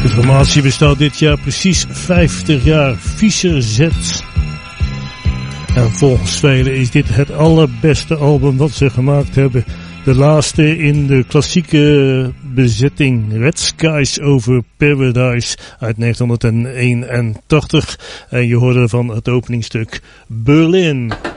De formatie bestaat dit jaar precies 50 jaar. Fischer Z. En volgens velen is dit het allerbeste album dat ze gemaakt hebben. De laatste in de klassieke bezetting Red Skies Over Paradise uit 1981. En je hoorde van het openingstuk Berlin.